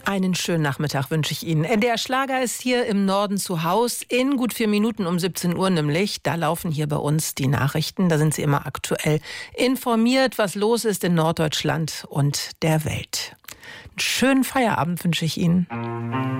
Einen schönen Nachmittag wünsche ich Ihnen. Der Schlager ist hier im Norden zu Haus. In gut 4 Minuten um 17 Uhr nämlich. Da laufen hier bei uns die Nachrichten. Da sind Sie immer aktuell informiert, was los ist in Norddeutschland und der Welt. Einen schönen Feierabend wünsche ich Ihnen.